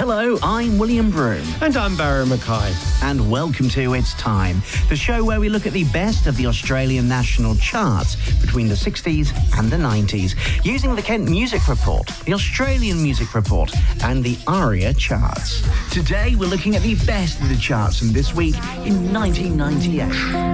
Hello, I'm William Broom. And I'm Barry Mackay. And welcome to It's Time, the show where we look at the best of the Australian national charts between the 60s and the 90s, using the Kent Music Report, the Australian Music Report, and the ARIA charts. Today, we're looking at the best of the charts from this week in 1998.